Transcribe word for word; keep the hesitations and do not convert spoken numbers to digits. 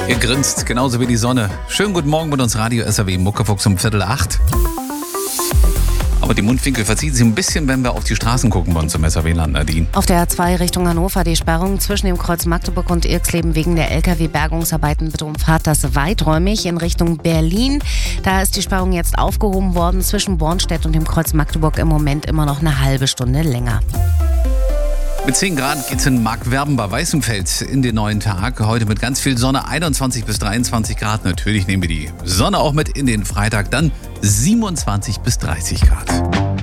Ihr grinst genauso wie die Sonne. Schönen guten Morgen mit uns Radio S R W Muckefuchs um Viertel acht. Aber die Mundwinkel verziehen sich ein bisschen, wenn wir auf die Straßen gucken wollen zum S R W-Land, Nadine. Auf der A zwei Richtung Hannover die Sperrung zwischen dem Kreuz Magdeburg und Irxleben wegen der L K W-Bergungsarbeiten. Bitte umfahrt das weiträumig in Richtung Berlin. Da ist die Sperrung jetzt aufgehoben worden. Zwischen Bornstedt und dem Kreuz Magdeburg im Moment immer noch eine halbe Stunde länger. Mit zehn Grad geht's in Markwerben bei Weißenfels in den neuen Tag. Heute mit ganz viel Sonne, einundzwanzig bis dreiundzwanzig Grad. Natürlich nehmen wir die Sonne auch mit in den Freitag, dann siebenundzwanzig bis dreißig Grad.